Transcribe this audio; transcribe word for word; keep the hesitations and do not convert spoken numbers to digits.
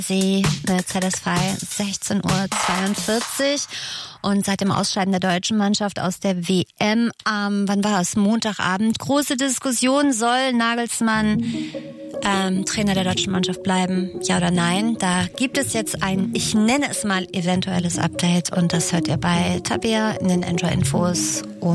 Sie Mercedes-Frei, sechzehn Uhr zweiundvierzig. Und seit dem Ausscheiden der deutschen Mannschaft aus der W M am, wann war es, Montagabend, große Diskussion, soll Nagelsmann ähm, Trainer der deutschen Mannschaft bleiben, ja oder nein? Da gibt es jetzt ein, ich nenne es mal, eventuelles Update und das hört ihr bei Tabea in den Enjoy-Infos um